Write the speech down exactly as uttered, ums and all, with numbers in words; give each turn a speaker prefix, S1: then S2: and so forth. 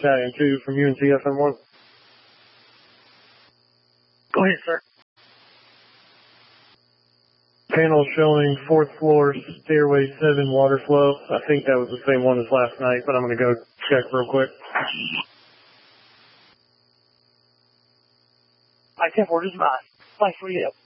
S1: Battalion two from U N C F M one.
S2: Go ahead, sir.
S1: Panel showing fourth floor, stairway seven water flow. I think that was the same one as last night, but I'm going to go check real quick.
S2: I ten four, just advise. Thanks for your help.